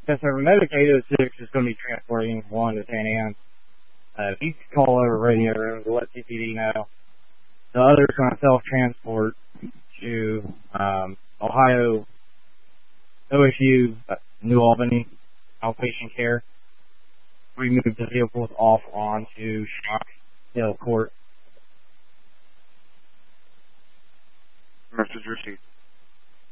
Yes, sir. Medicaid 06 is going to be transporting one to San Ann. If you could call over radio room to let CPD know. The other is going to self-transport to Ohio, OSU, New Albany, outpatient care. We moved the vehicles off onto Shock Hill Court. Message received.